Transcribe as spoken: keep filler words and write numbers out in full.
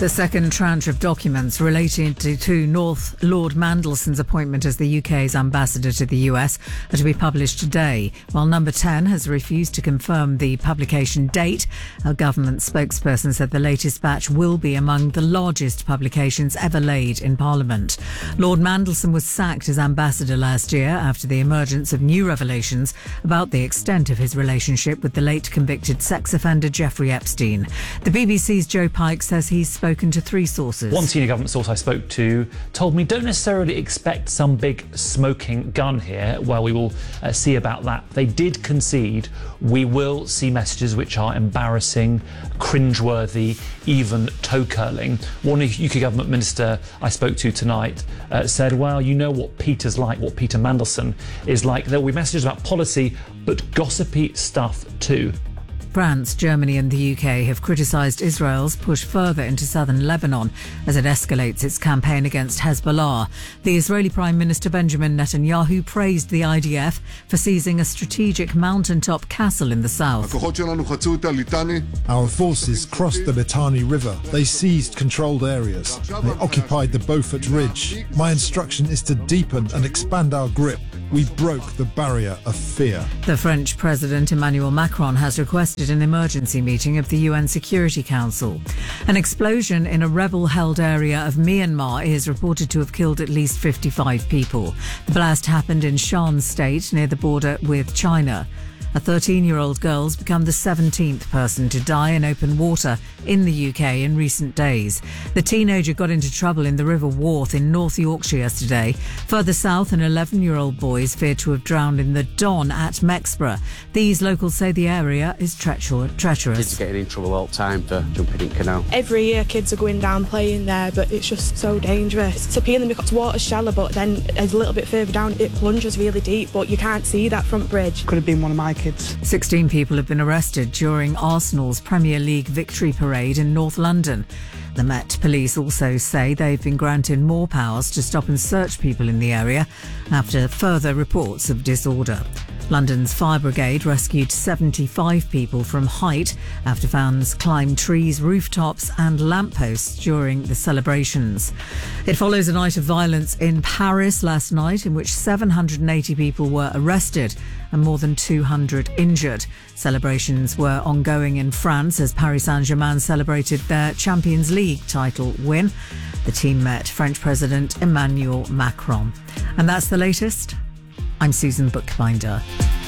The second tranche of documents relating to, to North Lord Mandelson's appointment as the U K's ambassador to the U S are to be published today, while number ten has refused to confirm the publication date. A government spokesperson said the latest batch will be among the largest publications ever laid in Parliament. Lord Mandelson was sacked as ambassador last year after the emergence of new revelations about the extent of his relationship with the late convicted sex offender Jeffrey Epstein. The B B C's Joe Pike says he's spoken to three sources. One senior government source I spoke to told me don't necessarily expect some big smoking gun here. Well, we will uh, see about that. They did concede we will see messages which are embarrassing, cringeworthy, even toe-curling. One U K government minister I spoke to tonight uh, said, well, you know what Peter's like, what Peter Mandelson is like. There will be messages about policy, but gossipy stuff too. France, Germany and the U K have criticised Israel's push further into southern Lebanon as it escalates its campaign against Hezbollah. The Israeli Prime Minister Benjamin Netanyahu praised the I D F for seizing a strategic mountaintop castle in the south. Our forces crossed the Litani River. They seized controlled areas. They occupied the Beaufort Ridge. My instruction is to deepen and expand our grip. We broke the barrier of fear. The French President Emmanuel Macron has requested an emergency meeting of the U N Security Council. An explosion in a rebel-held area of Myanmar is reported to have killed at least fifty-five people. The blast happened in Shan State near the border with China. A thirteen-year-old girl's become the seventeenth person to die in open water in the U K in recent days. The teenager got into trouble in the River Worth in North Yorkshire yesterday. Further south, an eleven-year-old boy is feared to have drowned in the Don at Mexborough. These locals say the area is treacher- treacherous. Kids are getting in trouble all the time for jumping in canal. Every year kids are going down playing there, but it's just so dangerous. So appealing because the water's shallow, but then a little bit further down it plunges really deep, but you can't see that front bridge. Could have been one of my kids. sixteen people have been arrested during Arsenal's Premier League victory parade in North London. The Met Police also say they've been granted more powers to stop and search people in the area after further reports of disorder. London's fire brigade rescued seventy-five people from height after fans climbed trees, rooftops and lampposts during the celebrations. It follows a night of violence in Paris last night in which seven hundred eighty people were arrested and more than two hundred injured. Celebrations were ongoing in France as Paris Saint-Germain celebrated their Champions League title win. The team met French President Emmanuel Macron. And that's the latest. I'm Susan Bookbinder.